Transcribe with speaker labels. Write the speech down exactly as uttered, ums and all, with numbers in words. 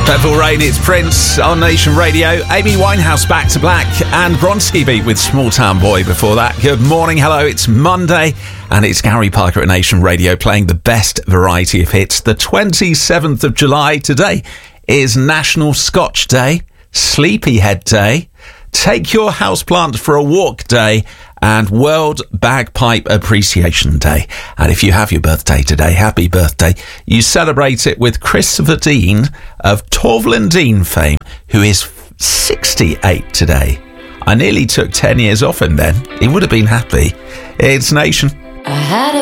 Speaker 1: Purple Rain, it's Prince on Nation Radio. Amy Winehouse back to black, and Bronski beat with Small Town Boy before that. Good morning, hello, it's Monday, and it's Gary Parker at Nation Radio playing the best variety of hits. The twenty-seventh of July, today is National Scotch Day, Sleepyhead Day, Take Your Houseplant for a Walk Day, and World Bagpipe Appreciation Day. And if you have your birthday today, happy birthday. You celebrate it with Christopher Dean of Torvlin Dean fame, who is sixty-eight today. I nearly took ten years off him then. He would have been happy. It's Nation.
Speaker 2: I had a